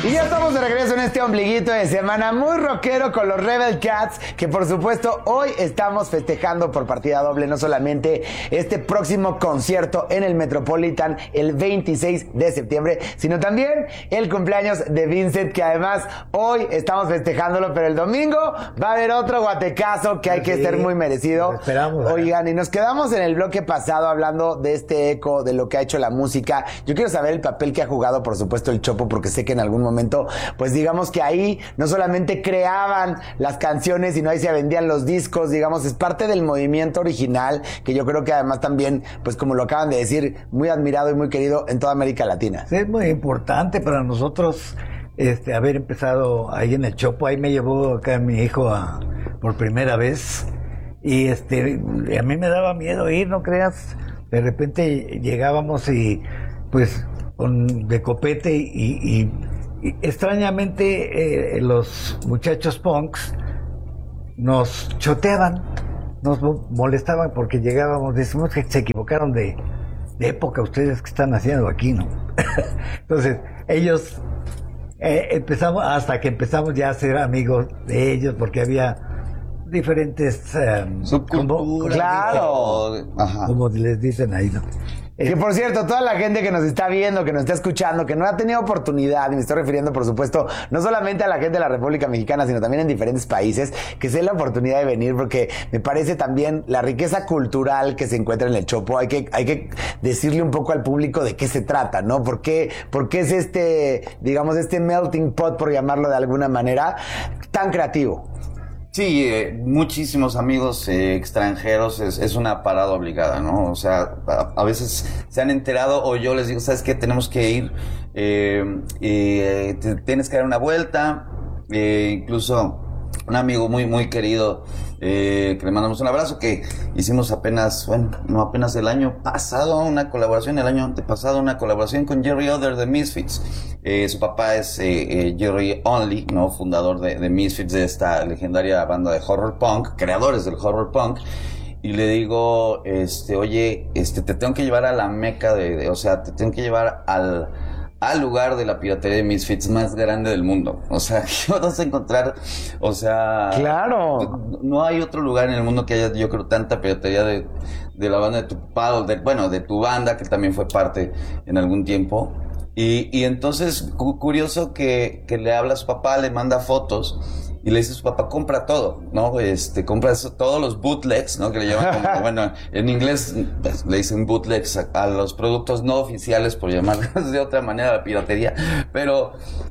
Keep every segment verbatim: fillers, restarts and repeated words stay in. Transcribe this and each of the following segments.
Y ya estamos de regreso en este ombliguito de semana muy rockero con los Rebel Cats, que por supuesto hoy estamos festejando por partida doble no solamente este próximo concierto en el Metropolitan el veintiséis de septiembre, sino también el cumpleaños de Vincent, que además hoy estamos festejándolo, pero el domingo va a haber otro guatecazo que hay que sí, ser muy merecido. Esperamos. Oigan, y nos quedamos en el bloque pasado hablando de este eco, de lo que ha hecho la música. Yo quiero saber el papel que ha jugado, por supuesto, el Chopo, porque sé que en algún momento momento, pues digamos que ahí no solamente creaban las canciones, sino ahí se vendían los discos, digamos, es parte del movimiento original, que yo creo que además también, pues como lo acaban de decir, muy admirado y muy querido en toda América Latina. Sí, es muy importante para nosotros este haber empezado ahí en el Chopo. Ahí me llevó acá mi hijo a, por primera vez, y este a mí me daba miedo ir, no creas. De repente llegábamos y pues con de copete y, y extrañamente eh, los muchachos punks nos choteaban, nos molestaban porque llegábamos, decimos que se equivocaron de, de época ustedes que están haciendo aquí, ¿no? Entonces ellos eh, empezamos, hasta que empezamos ya a ser amigos de ellos, porque había diferentes um, subculturas, claro, como, como les dicen ahí, ¿no? Que por cierto, toda la gente que nos está viendo, que nos está escuchando, que no ha tenido oportunidad, y me estoy refiriendo por supuesto no solamente a la gente de la República Mexicana, sino también en diferentes países, que se den la oportunidad de venir, porque me parece también la riqueza cultural que se encuentra en el Chopo. Hay que, hay que decirle un poco al público de qué se trata, ¿no? ¿Por qué, por qué es este, digamos, este melting pot, por llamarlo de alguna manera, tan creativo? Sí, eh, muchísimos amigos eh, extranjeros, es, es una parada obligada, ¿no? O sea, a, a veces se han enterado o yo les digo, ¿sabes qué? Tenemos que ir, eh, eh, te, tienes que dar una vuelta, eh, incluso un amigo muy, muy querido, eh, que le mandamos un abrazo, que hicimos apenas, bueno, no apenas el año pasado, una colaboración, el año antepasado, una colaboración con Jerry Other de Misfits. Eh, su papá es eh, eh, Jerry Only, ¿no? Fundador de, de Misfits, de esta legendaria banda de horror punk, creadores del horror punk. Y le digo, este, oye, este, te tengo que llevar a la meca de, de o sea, te tengo que llevar al, al lugar de la piratería de Misfits más grande del mundo. O sea, ¿qué vas a encontrar? O sea, claro, no hay otro lugar en el mundo que haya, yo creo, tanta piratería de, de la banda de tu papá, de, bueno, de tu banda, que también fue parte en algún tiempo. Y, y entonces, cu- curioso que, que le habla a su papá, le manda fotos y le dice a su papá, compra todo, ¿no? Este, compra eso, todos los bootlegs, ¿no? Que le llaman como, bueno, en inglés pues, le dicen bootlegs a, a los productos no oficiales, por llamarlos de otra manera, la piratería, pero,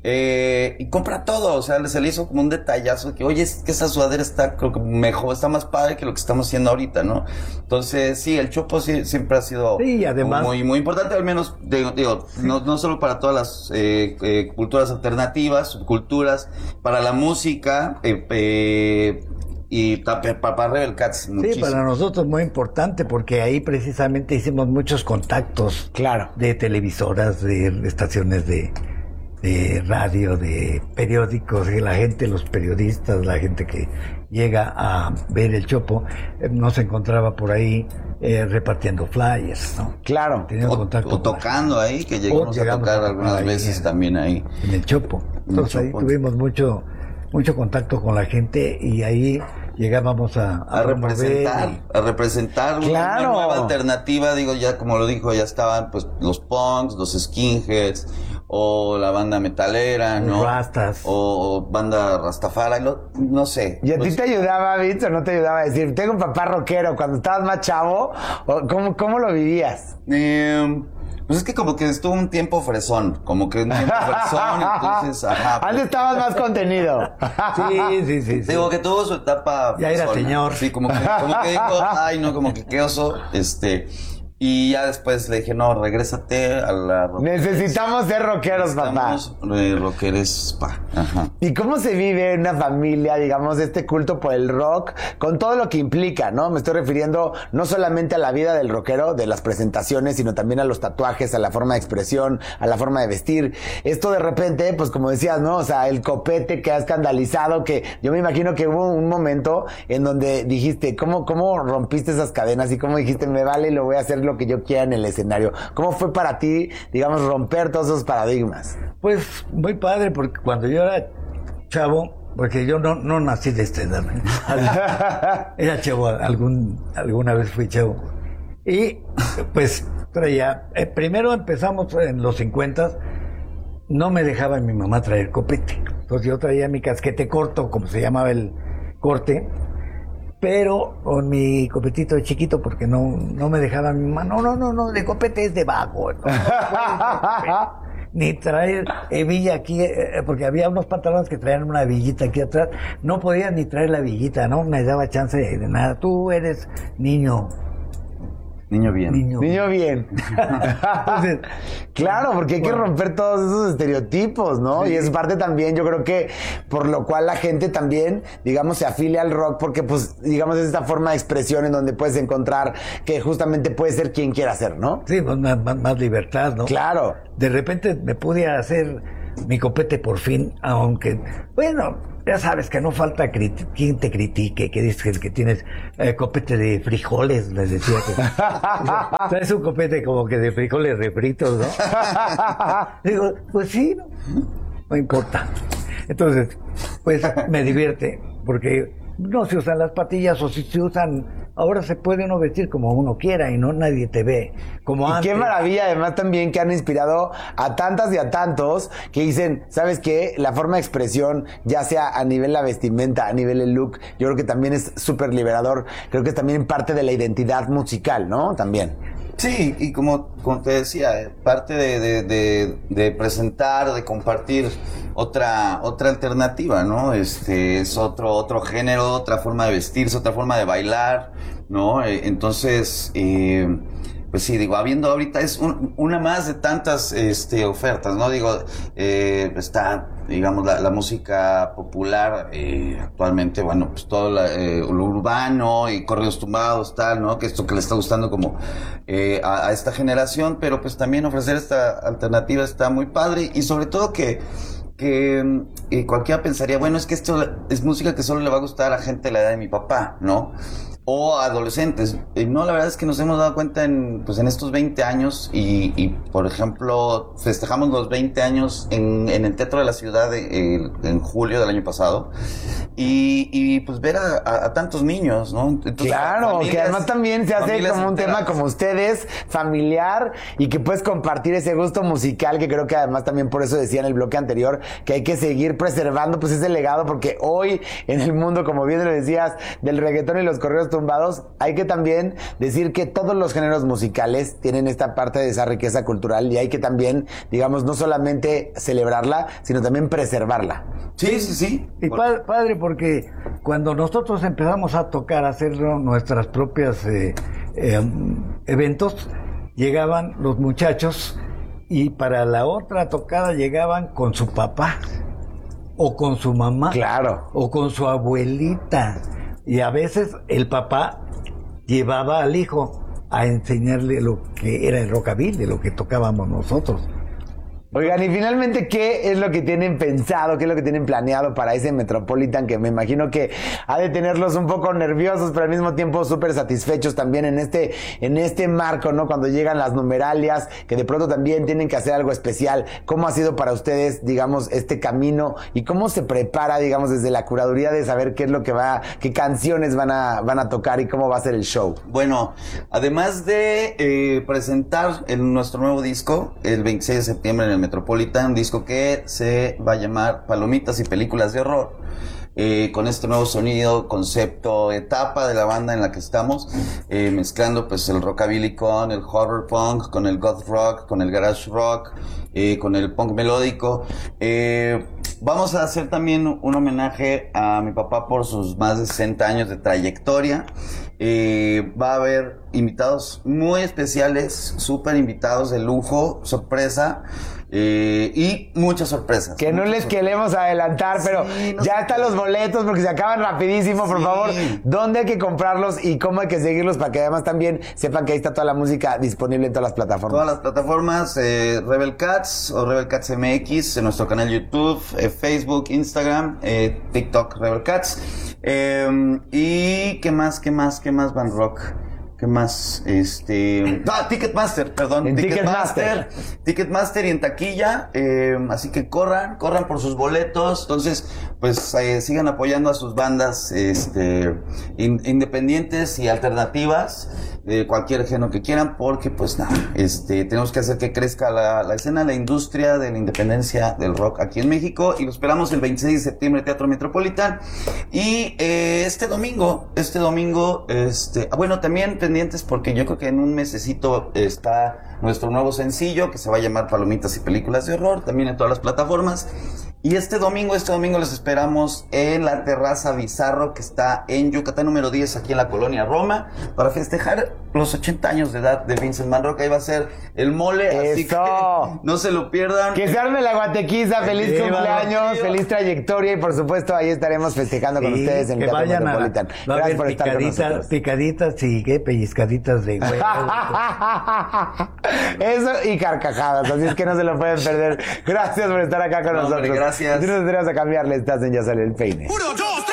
eh, y compra todo, o sea, se le hizo como un detallazo que, oye, es que esa sudadera está, creo que mejor, está más padre que lo que estamos haciendo ahorita, ¿no? Entonces, sí, el Chopo sí, siempre ha sido sí, además, muy, muy importante, al menos, digo, digo sí. no, no solo para todas las eh, eh, culturas alternativas, subculturas, para la música, Eh, eh, y para Rebel Cats muchísimo. Sí, para nosotros muy importante, porque ahí precisamente hicimos muchos contactos, claro, de televisoras, de, de estaciones de, de radio, de periódicos, de la gente, los periodistas, la gente que llega a ver el Chopo, eh, nos encontraba por ahí eh, repartiendo flyers, ¿no? Claro. O, contacto o tocando ahí, que llegamos, llegamos a tocar a algunas ahí, veces en, también ahí. En el Chopo. Entonces el Chopo. Ahí tuvimos mucho mucho contacto con la gente y ahí llegábamos a, a, a representar, y... a representar claro. una nueva alternativa, digo, ya como lo dijo, ya estaban pues los punks, los skinheads, o la banda metalera, ¿no? Rastas. O, o banda Rastafari, lo, no sé. ¿Y a pues... ti te ayudaba, Vince, o no te ayudaba a decir, tengo un papá rockero cuando estabas más chavo? ¿O cómo, cómo lo vivías? Eh... Pues es que como que estuvo un tiempo fresón, como que un tiempo fresón, entonces, ajá. Pues. Antes estabas más contenido. Sí, sí, sí. Digo sí. que tuvo su etapa ya fresona. Era señor. Sí, como que, como que dijo, ay no, como que qué oso, este... Y ya después le dije, no, regrésate a la... Necesitamos ser rockeros, papá. Eh, rockeres, pa. Ajá. ¿Y cómo se vive en una familia, digamos, este culto por el rock, con todo lo que implica, ¿no? Me estoy refiriendo no solamente a la vida del rockero, de las presentaciones, sino también a los tatuajes, a la forma de expresión, a la forma de vestir. Esto de repente, pues como decías, ¿no? O sea, el copete que ha escandalizado, que yo me imagino que hubo un momento en donde dijiste, ¿cómo, cómo rompiste esas cadenas? Y cómo dijiste, me vale y lo voy a hacer lo que yo quiera en el escenario. ¿Cómo fue para ti, digamos, romper todos esos paradigmas? Pues muy padre, porque cuando yo era chavo, porque yo no, no nací de esta edad, ¿eh? Era chavo, algún, alguna vez fui chavo. Y pues traía, eh, primero empezamos en los cincuentas, no me dejaba mi mamá traer copete. Entonces yo traía mi casquete corto, como se llamaba el corte, pero con mi copetito chiquito, porque no, no me dejaba mi mamá. No, no, no, no, de copete es de vago. No, no ni traer hebilla aquí, eh, porque había unos pantalones que traían una hebillita aquí atrás. No podía ni traer la hebillita, no me daba chance de, de nada. Tú eres niño. Niño bien. Niño, Niño bien. Entonces, claro, porque hay bueno. que romper todos esos estereotipos, ¿no? Sí. Y es parte también, yo creo que por lo cual la gente también, digamos, se afilia al rock, porque pues, digamos, es esta forma de expresión en donde puedes encontrar que justamente puedes ser quien quiera ser, ¿no? Sí, pues más, más, más libertad, ¿no? Claro. De repente me pude hacer mi copete por fin, aunque, bueno, ya sabes que no falta crit- quien te critique, que dices que tienes eh, copete de frijoles, les decía que traes un copete como que de frijoles refritos, ¿no? Digo, pues sí, no, no importa. Entonces, pues me divierte, porque no se usan las patillas, o si se usan, ahora se puede uno vestir como uno quiera y no nadie te ve, como y antes. Qué maravilla, además también que han inspirado a tantas y a tantos que dicen, ¿sabes qué? La forma de expresión, ya sea a nivel la vestimenta, a nivel el look, yo creo que también es súper liberador, creo que es también parte de la identidad musical, ¿no? También. Sí, y como, como te decía, parte de, de, de, de presentar, de compartir otra otra alternativa, ¿no? Este es otro otro género, otra forma de vestirse, otra forma de bailar, ¿no? Eh, entonces, eh, pues sí, digo, habiendo ahorita es un, una más de tantas este, ofertas, ¿no? Digo, eh, está, digamos, la, la música popular eh, actualmente, bueno, pues todo la, eh, lo urbano y corridos tumbados, tal, ¿no? Que esto que le está gustando como eh, a, a esta generación, pero pues también ofrecer esta alternativa está muy padre y sobre todo que que eh, cualquiera pensaría, bueno, es que esto es música que solo le va a gustar a gente de la edad de mi papá, ¿no? O adolescentes. Eh, no, la verdad es que nos hemos dado cuenta en, pues, en estos veinte años y, y por ejemplo, festejamos los veinte años en, en el Teatro de la Ciudad de, eh, en julio del año pasado y, y pues ver a, a, a tantos niños, ¿no? Entonces, claro, familias, que además también se hace como un enteras. tema como ustedes, familiar, y que puedes compartir ese gusto musical, que creo que además también por eso decía en el bloque anterior, que hay que seguir preservando pues ese legado, porque hoy en el mundo, como bien lo decías, del reggaetón y los corridos tumbados, hay que también decir que todos los géneros musicales tienen esta parte de esa riqueza cultural y hay que también, digamos, no solamente celebrarla, sino también preservarla. Sí, sí, sí. Y padre, padre, porque cuando nosotros empezamos a tocar, a hacer nuestras propias eh, eh, eventos, llegaban los muchachos y para la otra tocada llegaban con su papá o con su mamá. Claro. O con su abuelita. Y a veces el papá llevaba al hijo a enseñarle lo que era el rockabilly, lo que tocábamos nosotros. Oigan, y finalmente, ¿qué es lo que tienen pensado, qué es lo que tienen planeado para ese Metropolitan, que me imagino que ha de tenerlos un poco nerviosos, pero al mismo tiempo súper satisfechos también en este, en este marco, ¿no? Cuando llegan las numeralias, que de pronto también tienen que hacer algo especial. ¿Cómo ha sido para ustedes, digamos, este camino y cómo se prepara, digamos, desde la curaduría de saber qué es lo que va, qué canciones van a, van a tocar y cómo va a ser el show? Bueno, además de eh, presentar el, nuestro nuevo disco el veintiséis de septiembre en el Metropolitan, un disco que se va a llamar Palomitas y Películas de Horror, eh, con este nuevo sonido, concepto, etapa de la banda en la que estamos, eh, mezclando pues el rockabilly con el horror punk, con el goth rock, con el garage rock, eh, con el punk melódico. Eh, vamos a hacer también un homenaje a mi papá por sus más de sesenta años de trayectoria. Eh, va a haber invitados muy especiales, súper invitados de lujo, sorpresa. Eh, y muchas sorpresas. Que no les queremos adelantar, pero sí, no ya están los boletos porque se acaban rapidísimo, por sí. favor. ¿Dónde hay que comprarlos y cómo hay que seguirlos para que además también sepan que ahí está toda la música disponible en todas las plataformas? Todas las plataformas, eh, Rebel Cats o Rebel Cats M X, en nuestro canal YouTube, eh, Facebook, Instagram, eh, TikTok, Rebel Cats. Eh, y ¿qué más, qué más, qué más, Van Rock? ¿Qué más? Este. Ah, Ticketmaster, perdón. En Ticketmaster. Ticketmaster y en taquilla. Eh, así que corran, corran por sus boletos. Entonces, pues eh, sigan apoyando a sus bandas este, in, independientes y alternativas de cualquier género que quieran, porque pues nada, este, tenemos que hacer que crezca la, la escena, la industria de la independencia del rock aquí en México. Y lo esperamos el veintiséis de septiembre, Teatro Metropolitan. Y eh, este domingo, este domingo, este, ah, bueno, también pendientes porque yo creo que en un mesecito está nuestro nuevo sencillo que se va a llamar Palomitas y Películas de Horror, también en todas las plataformas. Y este domingo, este domingo les esperamos en la Terraza Bizarro, que está en Yucatán número diez, aquí en la colonia Roma, para festejar los ochenta años de edad de Vincent Van Rock. Ahí va a ser el mole, así ¡Eso! que no se lo pierdan. Que se arme la guatequiza, feliz Sí, cumpleaños, vamos. feliz trayectoria y por supuesto ahí estaremos festejando con Sí, ustedes en que el Teatro vayan a, Metropolitan. va a Gracias haber por estar con picaditas, nosotros. picaditas y qué, pellizcaditas de huevo. Eso y carcajadas, así es que no se lo pueden perder. Gracias por estar acá con No, nosotros. hombre, gracias. Si no nos tenemos a cambiarle, estás en Ya Sale el Peine. Uno, dos.